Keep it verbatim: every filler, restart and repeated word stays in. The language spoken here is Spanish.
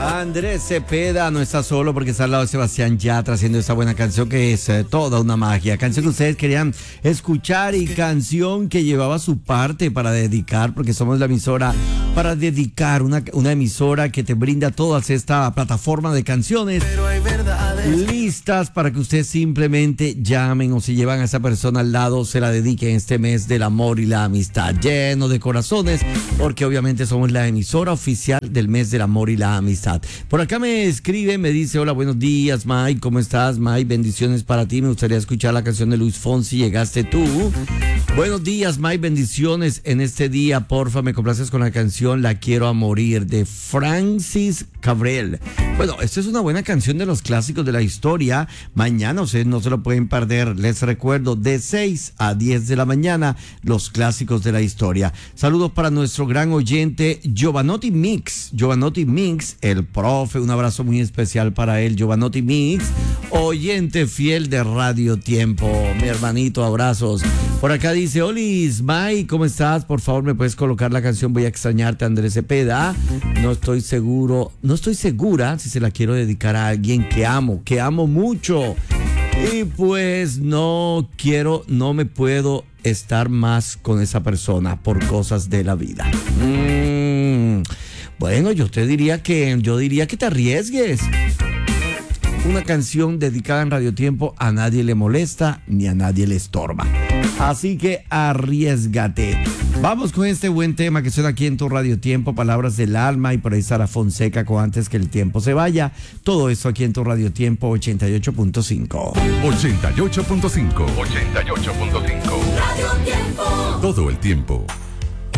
Andrés Cepeda no está solo porque está al lado de Sebastián Yatra haciendo esta buena canción que es eh, toda una magia. Canción que ustedes querían escuchar y canción que llevaba su parte para dedicar, porque somos la emisora para dedicar, una, una emisora que te brinda toda esta plataforma de canciones listas para que ustedes simplemente llamen o si llevan a esa persona al lado se la dediquen este mes del amor y la amistad, lleno de corazones, porque obviamente somos la emisora oficial del mes del amor y la amistad. Por acá me escribe, me dice: hola, buenos días, Mike, ¿cómo estás, Mike? Bendiciones para ti, me gustaría escuchar la canción de Luis Fonsi, Llegaste tú. Buenos días, Mike, bendiciones en este día, porfa, me complaces con la canción La Quiero a Morir de Francis Cabrel. Bueno, esta es una buena canción de los clásicos de la historia. Mañana ustedes no se lo pueden perder. Les recuerdo, de seis a diez de la mañana, los clásicos de la historia. Saludos para nuestro gran oyente Giovanotti Mix. Giovanotti Mix, el profe, un abrazo muy especial para él. Giovanotti Mix, oyente fiel de Radio Tiempo. Mi hermanito, abrazos. Por acá dice: Olis, Mike, ¿cómo estás? Por favor, ¿me puedes colocar la canción Voy a extrañarte, Andrés Cepeda? No estoy seguro, no estoy segura si se la quiero dedicar a alguien que amo, que amo mucho. Y pues no quiero, no me puedo estar más con esa persona por cosas de la vida. Mm, bueno, yo te diría que, yo diría que te arriesgues. Una canción dedicada en Radio Tiempo a nadie le molesta ni a nadie le estorba. Así que arriésgate. Vamos con este buen tema que suena aquí en tu Radio Tiempo, Palabras del Alma, y por ahí Sara Fonseca con Antes que el tiempo se vaya. Todo esto aquí en tu Radio Tiempo ochenta y ocho punto cinco. ochenta y ocho punto cinco. ochenta y ocho punto cinco. Radio Tiempo. Todo el tiempo.